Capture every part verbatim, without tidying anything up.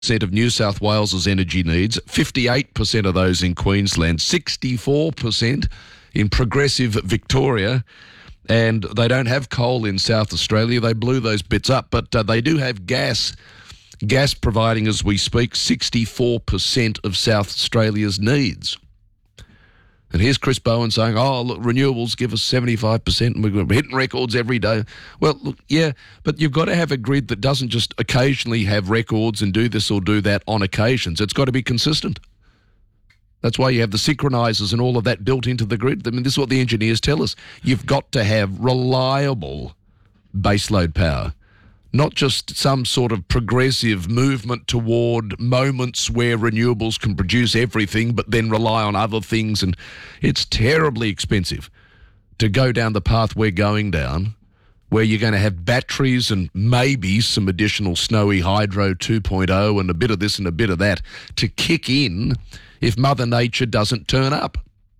of New South Wales's energy needs, fifty-eight percent of those in Queensland, sixty-four percent in progressive Victoria, and they don't have coal in South Australia. They blew those bits up, but uh, they do have gas. Gas providing, as we speak, sixty-four percent of South Australia's needs. And here's Chris Bowen saying, oh, look, renewables give us seventy-five percent and we're hitting records every day. Well, look, yeah, but you've got to have a grid that doesn't just occasionally have records and do this or do that on occasions. It's got to be consistent. That's why you have the synchronisers and all of that built into the grid. I mean, this is what the engineers tell us. You've got to have reliable baseload power. Not just some sort of progressive movement toward moments where renewables can produce everything but then rely on other things. And it's terribly expensive to go down the path we're going down, where you're going to have batteries and maybe some additional snowy hydro two point oh and a bit of this and a bit of that to kick in if Mother Nature doesn't turn up.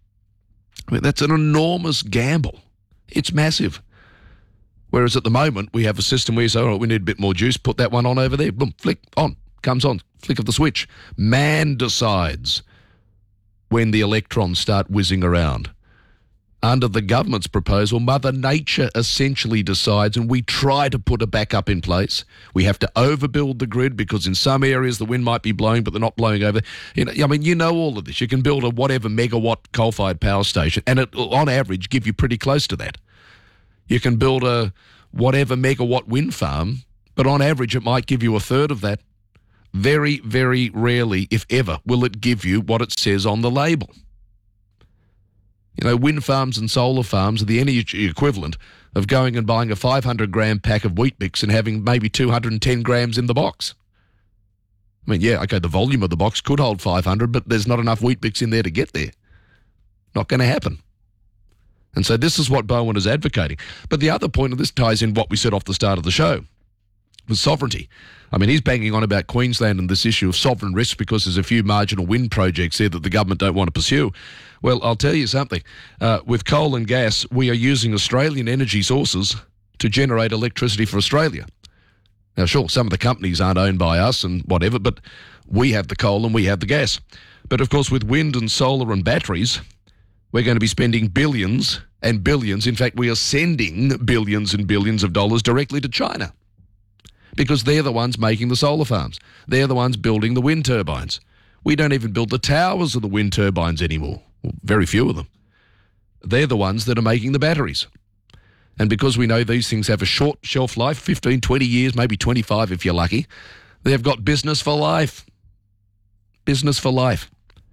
I mean, that's an enormous gamble. It's massive. Whereas at the moment, we have a system where you say, all right, we need a bit more juice, put that one on over there, boom, flick, on, comes on, flick of the switch. Man decides when the electrons start whizzing around. Under the government's proposal, Mother Nature essentially decides, and we try to put a backup in place. We have to overbuild the grid because in some areas the wind might be blowing, but they're not blowing over. You know, I mean, you know all of this. You can build a whatever megawatt coal-fired power station, and it will, on average, give you pretty close to that. You can build a whatever megawatt wind farm, but on average it might give you a third of that. Very, very rarely, if ever, will it give you what it says on the label. You know, wind farms and solar farms are the energy equivalent of going and buying a five hundred gram pack of Weet-Bix and having maybe two hundred ten grams in the box. I mean, yeah, okay, the volume of the box could hold five hundred, but there's not enough Weet-Bix in there to get there. Not going to happen. And so this is what Bowen is advocating. But the other point of this ties in what we said off the start of the show, was sovereignty. I mean, he's banging on about Queensland and this issue of sovereign risk because there's a few marginal wind projects there that the government don't want to pursue. Well, I'll tell you something. Uh, with coal and gas, we are using Australian energy sources to generate electricity for Australia. Now, sure, some of the companies aren't owned by us and whatever, but we have the coal and we have the gas. But, of course, with wind and solar and batteries, we're going to be spending billions and billions. In fact, we are sending billions and billions of dollars directly to China because they're the ones making the solar farms. They're the ones building the wind turbines. We don't even build the towers of the wind turbines anymore. Well, very few of them. They're the ones that are making the batteries. And because we know these things have a short shelf life, fifteen, twenty years, maybe twenty-five if you're lucky, they've got business for life. Business for life.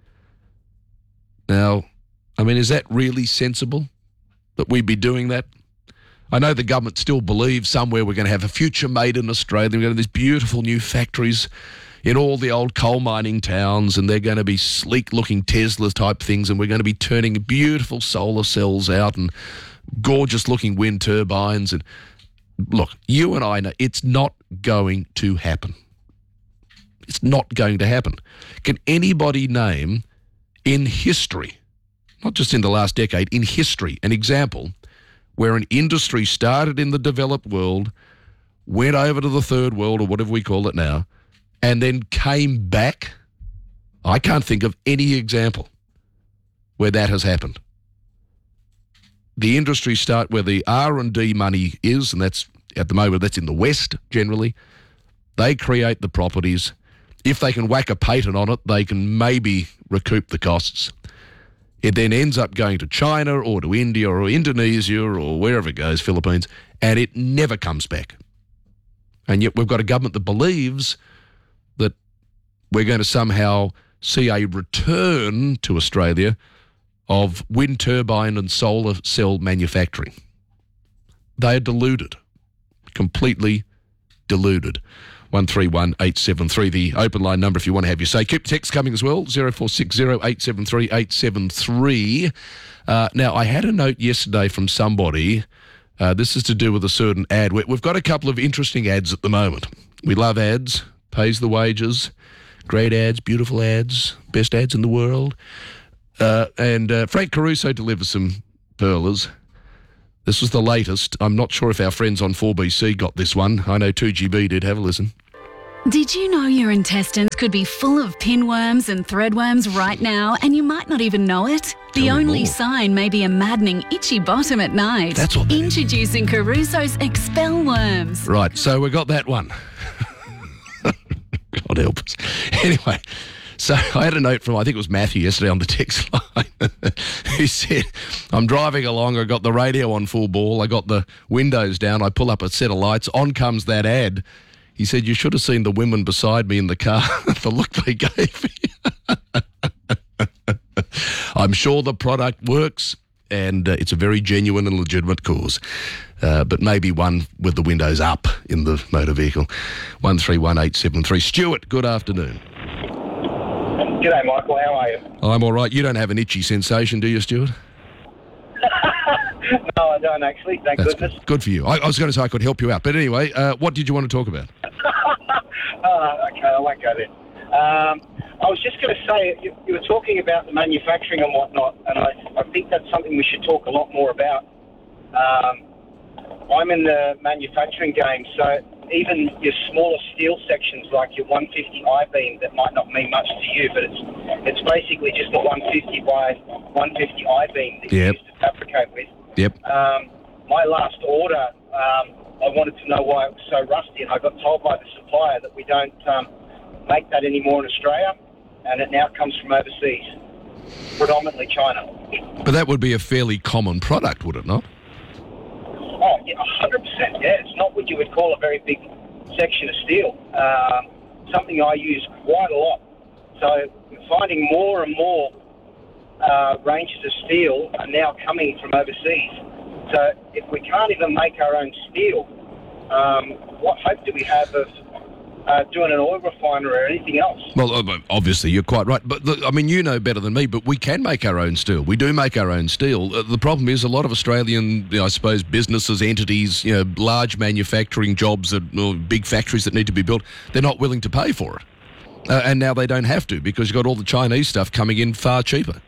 Now, I mean, is that really sensible that we be doing that? I know the government still believes somewhere we're going to have a future made in Australia. We're going to have these beautiful new factories in all the old coal mining towns, and they're going to be sleek-looking Tesla-type things, and we're going to be turning beautiful solar cells out and gorgeous-looking wind turbines. And look, you and I know it's not going to happen. It's not going to happen. Can anybody name in history, not just in the last decade, in history, an example where an industry started in the developed world, went over to the third world or whatever we call it now, and then came back? I can't think of any example where that has happened. The industry start where the R and D money is, and that's at the moment, that's in the West generally. They create the properties. If they can whack a patent on it, they can maybe recoup the costs. It then ends up going to China or to India or Indonesia or wherever it goes, Philippines, and it never comes back. And yet we've got a government that believes that we're going to somehow see a return to Australia of wind turbine and solar cell manufacturing. They are deluded, completely deluded. one three one eight seven three, the open line number if you want to have your say. Keep text coming as well, zero four six zero eight seven three eight seven three. Uh, now, I had a note yesterday from somebody. Uh, this is to do with a certain ad. We, we've got a couple of interesting ads at the moment. We love ads, pays the wages, great ads, beautiful ads, best ads in the world. Uh, and uh, Frank Caruso delivers some pearlers. This was the latest. I'm not sure if our friends on four B C got this one. I know two G B did. Have a listen. Did you know your intestines could be full of pinworms and threadworms right now and you might not even know it? Tell The me only more. sign may be a maddening itchy bottom at night. That's what that is. Introducing Caruso's Expel Worms. Right, so we got that one. God help us. Anyway, so I had a note from, I think it was Matthew yesterday on the text line. He said, I'm driving along, I got the radio on full ball, I got the windows down, I pull up a set of lights, on comes that ad. He said, you should have seen the women beside me in the car, the look they gave me. I'm sure the product works, and uh, it's a very genuine and legitimate cause. Uh, but maybe one with the windows up in the motor vehicle. one three one eight seven three. Stuart, good afternoon. G'day, Michael. How are you? I'm all right. You don't have an itchy sensation, do you, Stuart? No, I don't actually. Thank That's goodness. good. Good for you. I, I was going to say I could help you out. But anyway, uh, what did you want to talk about? uh, okay, I won't go there. Um, I was just going to say, you, you were talking about the manufacturing and whatnot, and I, I think that's something we should talk a lot more about. Um, I'm in the manufacturing game, so even your smaller steel sections, like your one fifty I-beam, that might not mean much to you, but it's it's basically just a one fifty by one fifty I-beam that you Yep. use to fabricate with. Yep. Um, my last order, um, I wanted to know why it was so rusty, and I got told by the supplier that we don't um, make that anymore in Australia, and it now comes from overseas, predominantly China. But that would be a fairly common product, would it not? Oh, yeah, one hundred percent, yeah. It's not what you would call a very big section of steel. Um, something I use quite a lot. So we're finding more and more uh, ranges of steel are now coming from overseas. So if we can't even make our own steel, um, what hope do we have of uh, doing an oil refiner or anything else? Well, uh, obviously, you're quite right. But, look, I mean, you know better than me, but we can make our own steel. We do make our own steel. Uh, the problem is a lot of Australian, you know, I suppose, businesses, entities, you know, large manufacturing jobs, that, or big factories that need to be built, they're not willing to pay for it. Uh, and now they don't have to because you've got all the Chinese stuff coming in far cheaper.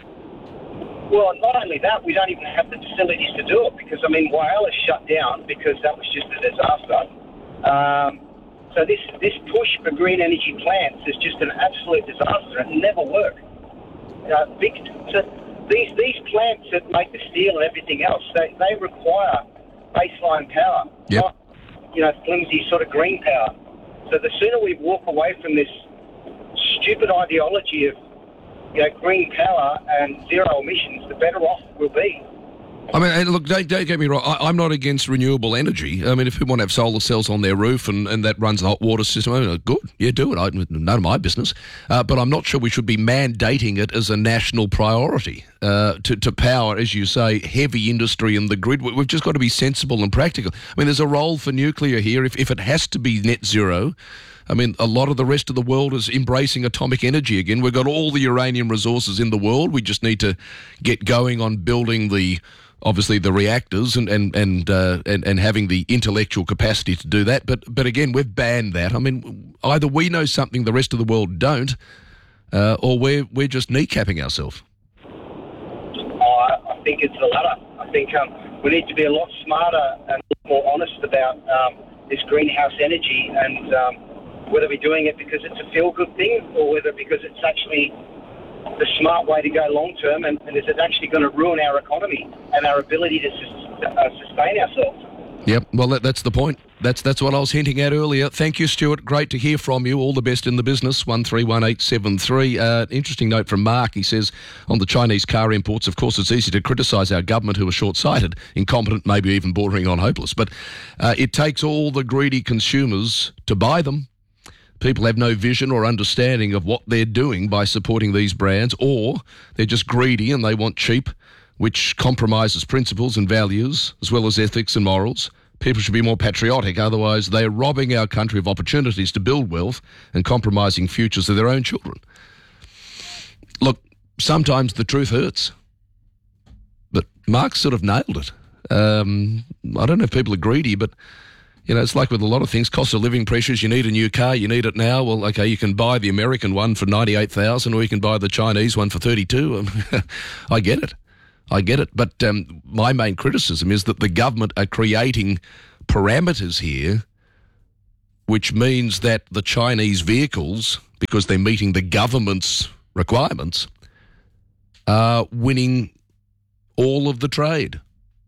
Well, not only that, we don't even have the facilities to do it because, I mean, Whyalla shut down because that was just a disaster. Um, so this this push for green energy plants is just an absolute disaster. It never worked. Uh, big, so these these plants that make the steel and everything else, they, they require baseline power, Yep. not, you know, flimsy sort of green power. So the sooner we walk away from this stupid ideology of, you know, green power and zero emissions, the better off we'll be. I mean, and look, don't, don't get me wrong. I, I'm not against renewable energy. I mean, if people want to have solar cells on their roof and, and that runs the hot water system, I mean, good, yeah, do it. I, none of my business. Uh, but I'm not sure we should be mandating it as a national priority uh, to, to power, as you say, heavy industry and the grid. We- We've just got to be sensible and practical. I mean, there's a role for nuclear here. If, if it has to be net zero, I mean, a lot of the rest of the world is embracing atomic energy again. We've got all the uranium resources in the world. We just need to get going on building the, obviously, the reactors and and and uh, and, and having the intellectual capacity to do that. But but again, we've banned that. I mean, either we know something the rest of the world don't, uh, or we're we're just kneecapping ourselves. Oh, I, I think it's the latter. I think um, we need to be a lot smarter and a lot more honest about um, this greenhouse energy and um, whether we're doing it because it's a feel-good thing or whether because it's actually the smart way to go long-term, and, and is it actually going to ruin our economy and our ability to sus- uh, sustain ourselves? Yep. Well, that, that's the point. That's that's what I was hinting at earlier. Thank you, Stuart. Great to hear from you. All the best in the business. One three one eight seven three. Uh, interesting note from Mark. He says on the Chinese car imports, of course, it's easy to criticise our government who are short-sighted, incompetent, maybe even bordering on hopeless. But uh, it takes all the greedy consumers to buy them. People have no vision or understanding of what they're doing by supporting these brands, or they're just greedy and they want cheap, which compromises principles and values, as well as ethics and morals. People should be more patriotic, otherwise they're robbing our country of opportunities to build wealth and compromising futures of their own children. Look, sometimes the truth hurts, but Mark sort of nailed it. Um, I don't know if people are greedy, but you know, it's like with a lot of things, cost of living pressures. You need a new car, you need it now. Well, okay, you can buy the American one for ninety-eight thousand dollars or you can buy the Chinese one for thirty-two thousand dollars. I get it. I get it. But um, my main criticism is that the government are creating parameters here which means that the Chinese vehicles, because they're meeting the government's requirements, are winning all of the trade.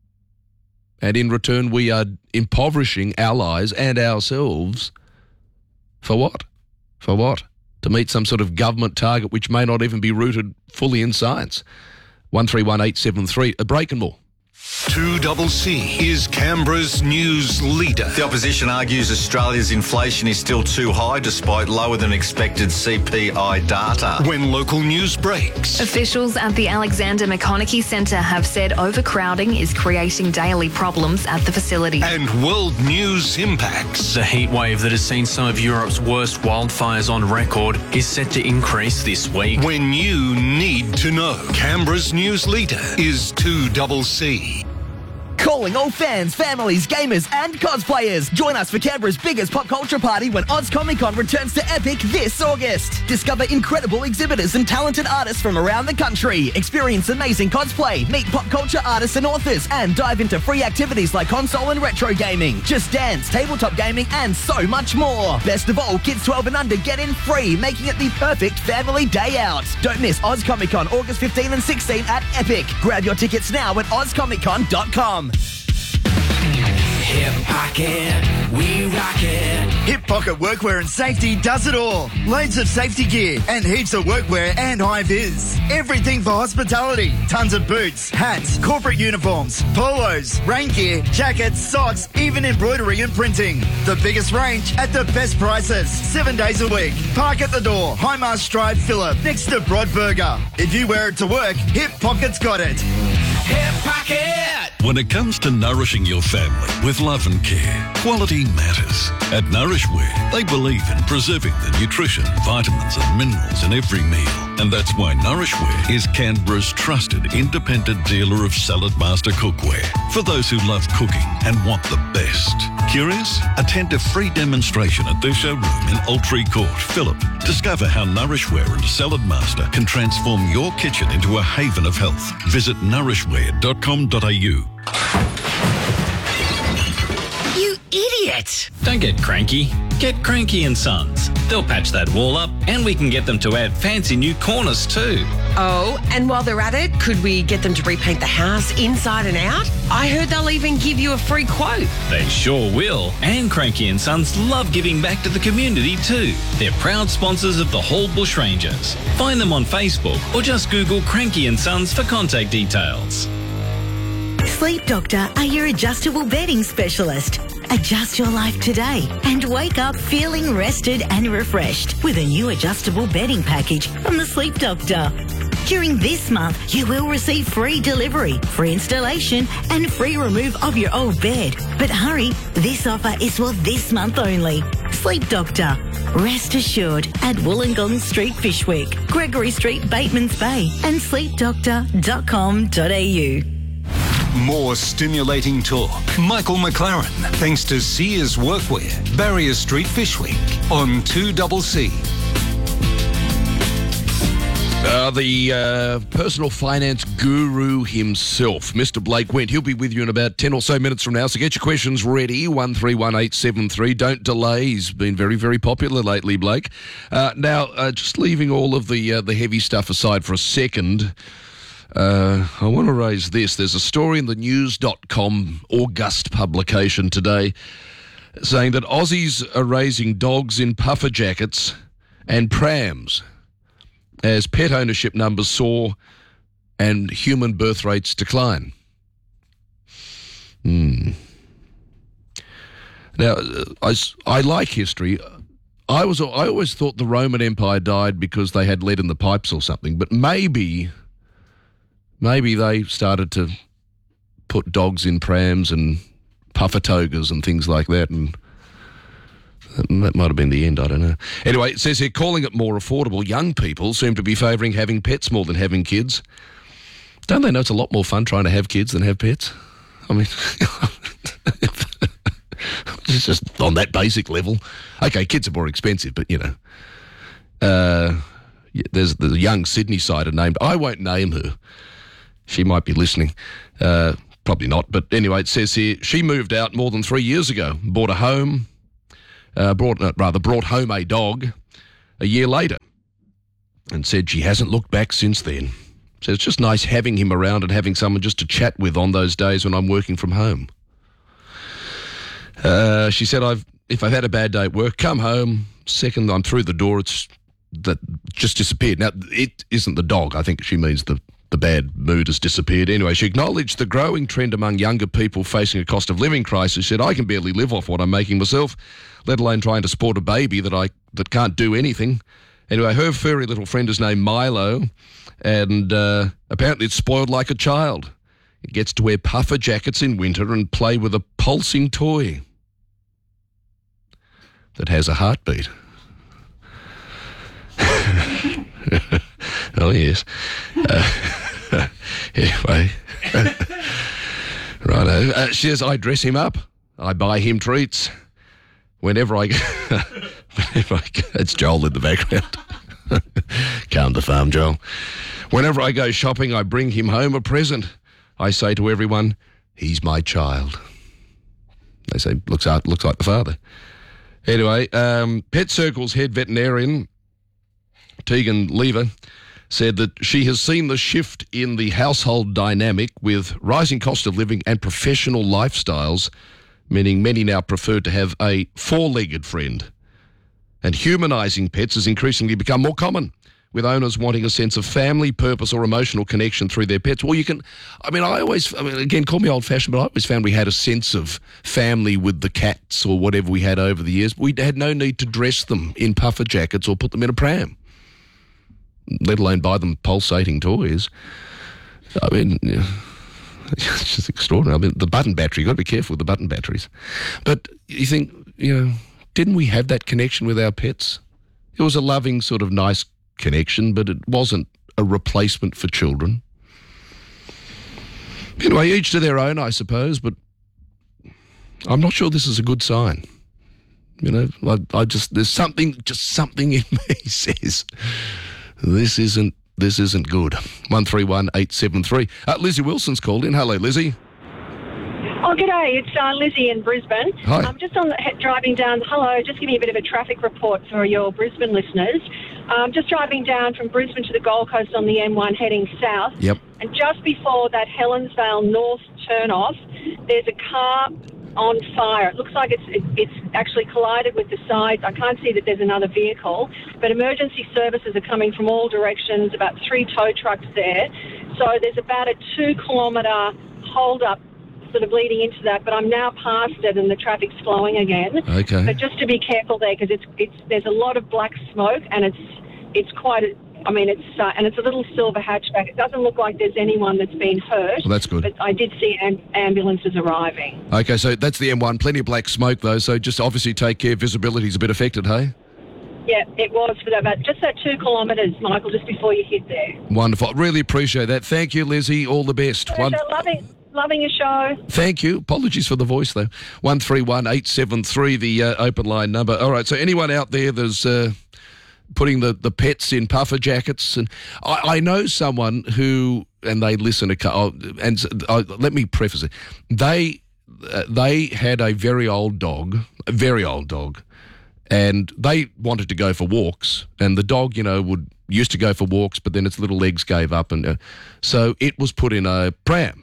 And in return, we are impoverishing allies and ourselves for what? For what? To meet some sort of government target which may not even be rooted fully in science. one three one eight seven three, a break and more. two C C is Canberra's news leader. The opposition argues Australia's inflation is still too high despite lower than expected C P I data. When local news breaks. Officials at the Alexander McConaughey Centre have said overcrowding is creating daily problems at the facility. And world news impacts. The heat wave that has seen some of Europe's worst wildfires on record is set to increase this week. When you need to know. Canberra's news leader is two C C. Calling all fans, families, gamers and cosplayers. Join us for Canberra's biggest pop culture party when Oz Comic Con returns to Epic this August. Discover incredible exhibitors and talented artists from around the country. Experience amazing cosplay, meet pop culture artists and authors, and dive into free activities like console and retro gaming, Just Dance, tabletop gaming and so much more. Best of all, kids twelve and under get in free, making it the perfect family day out. Don't miss Oz Comic Con August fifteenth and sixteenth at Epic. Grab your tickets now at oz comic con dot com. Hip Pocket, we rock it. Hip Pocket Workwear and Safety does it all. Loads of safety gear and heaps of workwear and high-vis. Everything for hospitality. Tons of boots, hats, corporate uniforms, polos, rain gear, jackets, socks, even embroidery and printing. The biggest range at the best prices. Seven days a week. Park at the door. High Mast Drive, Phillip, next to Broadburger. If you wear it to work, Hip Pocket's got it. Hip Pocket! When it comes to nourishing your family with love and care, quality matters. At Nourishwear, they believe in preserving the nutrition, vitamins and minerals in every meal. And that's why Nourishwear is Canberra's trusted independent dealer of Salad Master cookware. For those who love cooking and want the best. Curious? Attend a free demonstration at their showroom in Altree Court, Phillip. Discover how Nourishwear and Salad Master can transform your kitchen into a haven of health. Visit nourishwear dot com dot a u. You idiot! Don't get cranky. Get Cranky and Sons. They'll patch that wall up and we can get them to add fancy new corners too. Oh, and while they're at it, could we get them to repaint the house inside and out? I heard they'll even give you a free quote. They sure will. And Cranky and Sons love giving back to the community too. They're proud sponsors of the Hall Bushrangers. Find them on Facebook or just Google Cranky and Sons for contact details. Sleep Doctor are your adjustable bedding specialist. Adjust your life today and wake up feeling rested and refreshed with a new adjustable bedding package from the Sleep Doctor. During this month, you will receive free delivery, free installation and free remove of your old bed. But hurry, this offer is for this month only. Sleep Doctor. Rest assured at Wollongong Street, Fishwick, Gregory Street, Batemans Bay and sleep doctor dot com dot a u. More stimulating talk. Michael McLaren, thanks to Sears Workwear, Barrier Street, Fishwick, on two C C. Uh, the uh, personal finance guru himself, Mister Blake Went. He'll be with you in about ten or so minutes from now, so get your questions ready, one three one eight seven three. Don't delay. He's been very, very popular lately, Blake. Uh, now, uh, just leaving all of the, uh, the heavy stuff aside for a second, Uh, I want to raise this. There's a story in the news dot com August publication today saying that Aussies are raising dogs in puffer jackets and prams as pet ownership numbers soar and human birth rates decline. Hmm. Now, I, I like history. I was I always thought the Roman Empire died because they had lead in the pipes or something, but maybe... Maybe they started to put dogs in prams and puffer togas and things like that, and that might have been the end, I don't know. Anyway, it says here, calling it more affordable, young people seem to be favouring having pets more than having kids. Don't they know it's a lot more fun trying to have kids than have pets? I mean, it's just on that basic level. Okay, kids are more expensive, but, you know. Uh, there's the young Sydney sider named, I won't name her. She might be listening. Uh, probably not. But anyway, it says here, she moved out more than three years ago, bought a home, uh, brought uh, rather brought home a dog a year later and said she hasn't looked back since then. So it's just nice having him around and having someone just to chat with on those days when I'm working from home. Uh, she said, "I've if I've had a bad day at work, come home, second I'm through the door, it's that just disappeared." Now, it isn't the dog. I think she means the, the bad mood has disappeared. Anyway, she acknowledged the growing trend among younger people facing a cost of living crisis. She said, "I can barely live off what I'm making myself, let alone trying to support a baby that I that can't do anything." Anyway, her furry little friend is named Milo, and uh, apparently it's spoiled like a child. It gets to wear puffer jackets in winter and play with a pulsing toy that has a heartbeat. Oh, yes. Uh, anyway. Righto. Uh, she says, "I dress him up. I buy him treats. Whenever I go... whenever I go it's Joel in the background. Calm the farm, Joel. Whenever I go shopping, I bring him home a present. I say to everyone, he's my child." They say, looks, out, looks like the father. Anyway, um, Pet Circle's head veterinarian, Tegan Lever, said that she has seen the shift in the household dynamic with rising cost of living and professional lifestyles, meaning many now prefer to have a four-legged friend. And humanising pets has increasingly become more common, with owners wanting a sense of family, purpose or emotional connection through their pets. Well, you can, I mean, I always, I mean, again, call me old-fashioned, but I always found we had a sense of family with the cats or whatever we had over the years. We had no need to dress them in puffer jackets or put them in a pram, let alone buy them pulsating toys. I mean, it's just extraordinary. I mean, the button battery, you've got to be careful with the button batteries. But you think, you know, didn't we have that connection with our pets? It was a loving, sort of nice connection, but it wasn't a replacement for children. Anyway, each to their own, I suppose, but I'm not sure this is a good sign. You know, I, I just, there's something, just something in me says, this isn't, this isn't good. one three one eight seven three. Uh, Lizzie Wilson's called in. Hello, Lizzie. Oh, g'day. It's uh, Lizzie in Brisbane. Hi. I'm just on the, driving down. Hello, just giving you a bit of a traffic report for your Brisbane listeners. Um, just driving down from Brisbane to the Gold Coast on the M one heading south. Yep. And just before that Helensvale North turn-off, there's a car on fire. It looks like it's it, it's actually collided with the sides. I can't see that there's another vehicle, but emergency services are coming from all directions, about three tow trucks there. So there's about a two-kilometre hold-up sort of leading into that, but I'm now past it and the traffic's flowing again. Okay. But just to be careful there, because it's it's there's a lot of black smoke and it's it's quite a, I mean it's uh, and it's a little silver hatchback. It doesn't look like there's anyone that's been hurt. Well, that's good. But I did see am- ambulances arriving. Okay, so that's the M one. Plenty of black smoke though, so just obviously take care. Visibility's a bit affected, hey? Yeah, it was for that, about just that two kilometres, Michael, just before you hit there. Wonderful. Really appreciate that. Thank you, Lizzie. All the best. One- loving, loving your show. Thank you. Apologies for the voice, though. one three one eight seven three, the uh, open line number. All right, so anyone out there that's uh, putting the, the pets in puffer jackets, and I, I know someone who, and they listen to, oh, and uh, let me preface it, they uh, they had a very old dog, a very old dog, and they wanted to go for walks, and the dog, you know, would used to go for walks, but then its little legs gave up, and uh, so it was put in a pram.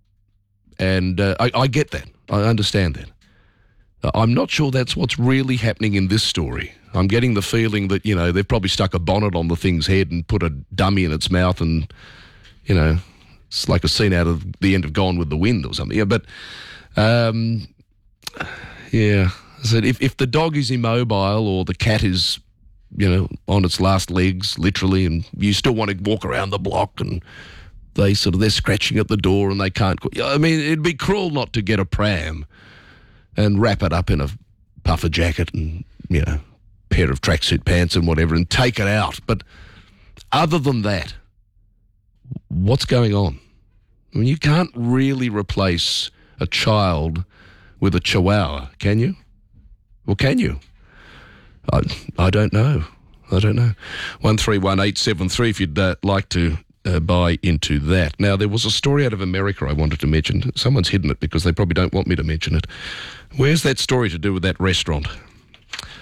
And uh, I, I get that. I understand that. Uh, I'm not sure that's what's really happening in this story. I'm getting the feeling that, you know, they've probably stuck a bonnet on the thing's head and put a dummy in its mouth and, you know, it's like a scene out of the end of Gone with the Wind or something. Yeah, but, um, yeah. I said if, if the dog is immobile or the cat is, you know, on its last legs, literally, and you still want to walk around the block and they sort of, they're scratching at the door and they can't, I mean, it'd be cruel not to get a pram and wrap it up in a puffer jacket and, you know, pair of tracksuit pants and whatever and take it out. But other than that, what's going on? I mean, you can't really replace a child with a chihuahua, can you? Well, can you? I, I don't know. I don't know. one three one eight seven three if you'd uh, like to uh, buy into that. Now, there was a story out of America I wanted to mention. Someone's hidden it because they probably don't want me to mention it. Where's that story to do with that restaurant?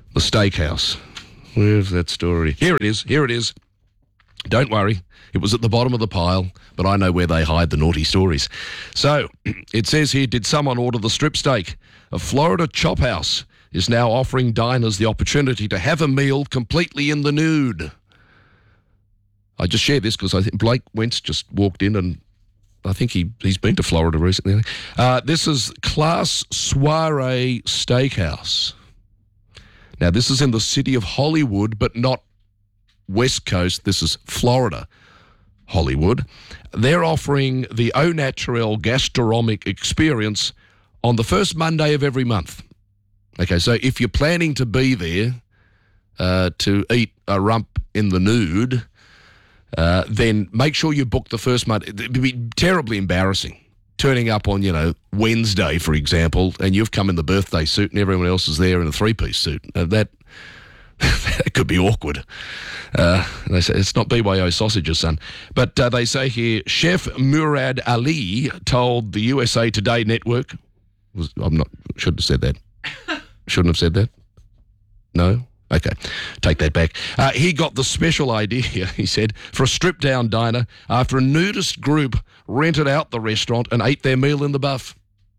The steakhouse. Where's that story? Here it is. Here it is. Don't worry. It was at the bottom of the pile, but I know where they hide the naughty stories. So, it says here, did someone order the strip steak? A Florida chop house is now offering diners the opportunity to have a meal completely in the nude. I just share this because I think Blake Wentz just walked in and I think he, he's been to Florida recently. Uh, this is Class Soiree Steakhouse. Now, this is in the city of Hollywood, but not West Coast. This is Florida, Hollywood. They're offering the Au Naturel gastronomic experience on the first Monday of every month. Okay, so if you're planning to be there uh, to eat a rump in the nude, uh, then make sure you book the first Monday. It would be terribly embarrassing turning up on, you know, Wednesday, for example, and you've come in the birthday suit and everyone else is there in a three-piece suit. Uh, that that could be awkward. Uh, they say it's not B Y O sausages, son. But uh, they say here, Chef Murad Ali told the U S A Today network, was, I'm not, shouldn't have said that. Shouldn't have said that? No? Okay, take that back. Uh, he got the special idea, he said, for a stripped-down diner after a nudist group rented out the restaurant and ate their meal in the buff.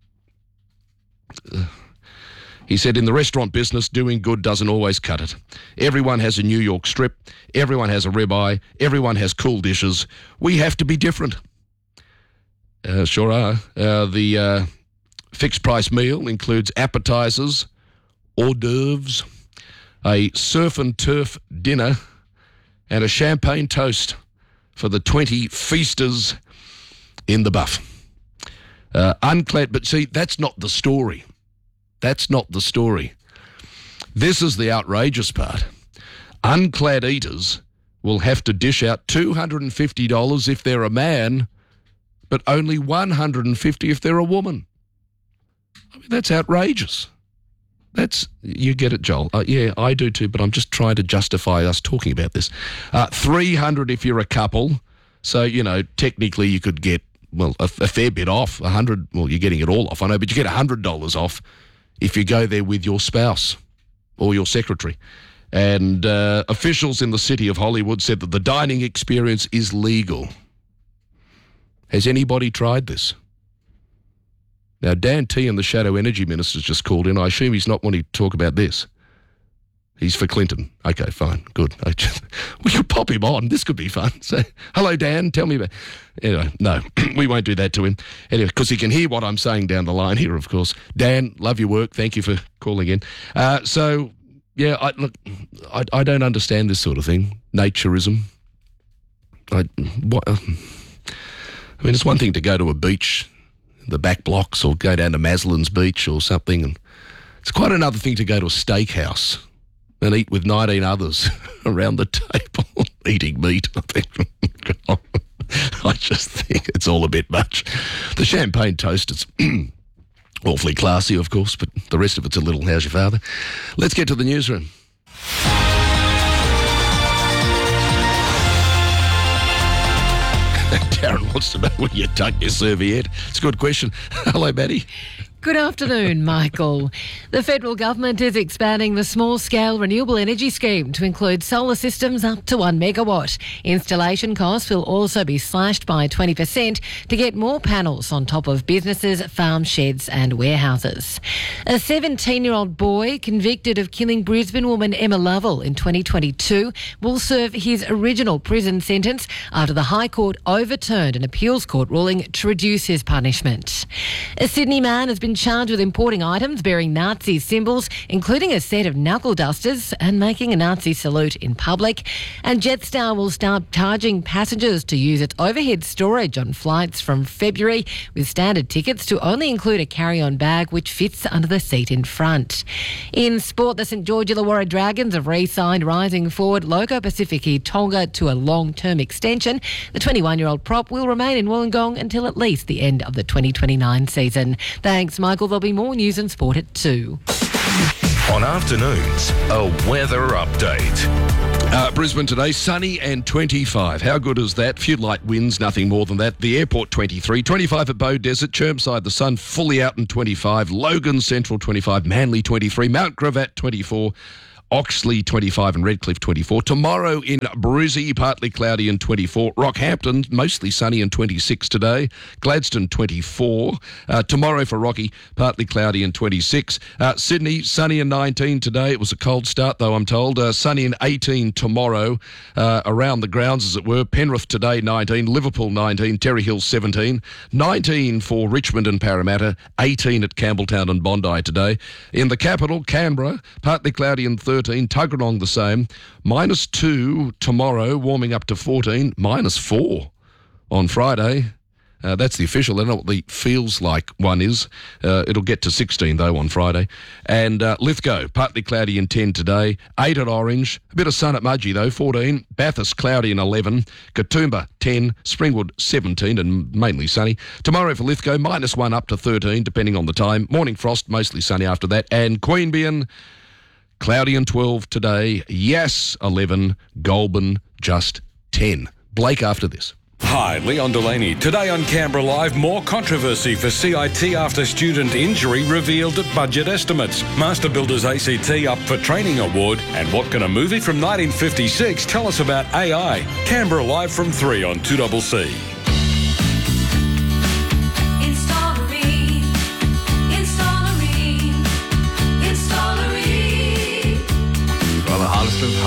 Uh, he said, in the restaurant business, doing good doesn't always cut it. Everyone has a New York strip. Everyone has a ribeye. Everyone has cool dishes. We have to be different. Uh, sure are. Uh, the uh, fixed-price meal includes appetizers, hors d'oeuvres, a surf and turf dinner, and a champagne toast for the twenty feasters in the buff. Uh, unclad, but see, that's not the story. That's not the story. This is the outrageous part. Unclad eaters will have to dish out two hundred fifty dollars if they're a man, but only one hundred fifty dollars if they're a woman. I mean, that's outrageous. That's, you get it, Joel. Uh, yeah, I do too, but I'm just trying to justify us talking about this. Uh, three hundred dollars if you're a couple. So, you know, technically you could get, well, a, a fair bit off. one hundred dollars, well, you're getting it all off, I know, but you get one hundred dollars off if you go there with your spouse or your secretary. And uh, officials in the city of Hollywood said that the dining experience is legal. Has anybody tried this? Now, Dan Tehan, the Shadow Energy Minister's just called in. I assume he's not wanting to talk about this. He's for Clinton. Okay, fine, good. I just, we could pop him on. This could be fun. So, hello, Dan. Tell me about... Anyway, no, we won't do that to him. Anyway, because he can hear what I'm saying down the line here, of course. Dan, love your work. Thank you for calling in. Uh, so, yeah, I, look, I, I don't understand this sort of thing. Naturism. I, what, uh, I mean, it's one thing to go to a beach, the back blocks, or go down to Maslin's Beach or something. And it's quite another thing to go to a steakhouse and eat with nineteen others around the table eating meat. I think. I just think it's all a bit much. The champagne toast is awfully classy, of course, but the rest of it's a little, how's your father? Let's get to the newsroom. Darren wants to know when you tuck your serviette. It's a good question. Hello, Maddie. Good afternoon, Michael. The federal government is expanding the small-scale renewable energy scheme to include solar systems up to one megawatt. Installation costs will also be slashed by twenty percent to get more panels on top of businesses, farm sheds and warehouses. A seventeen-year-old boy convicted of killing Brisbane woman Emma Lovell in twenty twenty-two will serve his original prison sentence after the High Court overturned an appeals court ruling to reduce his punishment. A Sydney man has been charged with importing items bearing Nazi symbols, including a set of knuckle dusters and making a Nazi salute in public. And Jetstar will start charging passengers to use its overhead storage on flights from February, with standard tickets to only include a carry-on bag which fits under the seat in front. In sport, the St George Illawarra Dragons have re-signed rising forward Loco Pacifici Tonga to a long-term extension. The twenty-one-year-old prop will remain in Wollongong until at least the end of the twenty twenty-nine season. Thanks, Michael. There'll be more news and sport at two. On afternoons, a weather update. Uh, Brisbane today, sunny and twenty-five. How good is that? Few light winds, nothing more than that. The airport, twenty-three. twenty-five at Bow Desert. Chermside, the sun fully out in twenty-five. Logan Central, twenty-five. Manly, twenty-three. Mount Gravatt, twenty-four. Oxley twenty-five and Redcliffe twenty-four. Tomorrow in Brizzy, partly cloudy and twenty-four. Rockhampton, mostly sunny and twenty-six today. Gladstone twenty-four. Uh, tomorrow for Rocky, partly cloudy and twenty-six. Uh, Sydney, sunny and nineteen today. It was a cold start though, I'm told. Uh, sunny and eighteen tomorrow, uh, around the grounds as it were. Penrith today nineteen. Liverpool nineteen. Terry Hill seventeen. nineteen for Richmond and Parramatta. eighteen at Campbelltown and Bondi today. In the capital, Canberra, partly cloudy and thirteen. Tuggeranong the same. Minus two tomorrow, warming up to fourteen. Minus four on Friday. Uh, that's the official. I don't know what the feels like one is. Uh, it'll get to sixteen, though, on Friday. And uh, Lithgow, partly cloudy and ten today. eight at Orange. A bit of sun at Mudgee, though, fourteen. Bathurst, cloudy and eleven. Katoomba, ten. Springwood, seventeen, and mainly sunny. Tomorrow for Lithgow, minus one up to thirteen, depending on the time. Morning frost, mostly sunny after that. And Queanbeyan, cloudy and twelve today. Yass, eleven. Goulburn, just ten. Blake after this. Hi, Leon Delaney. Today on Canberra Live, more controversy for C I T after student injury revealed at budget estimates. Master Builders A C T up for training award. And what can a movie from nineteen fifty-six tell us about A I? Canberra Live from three on two C C.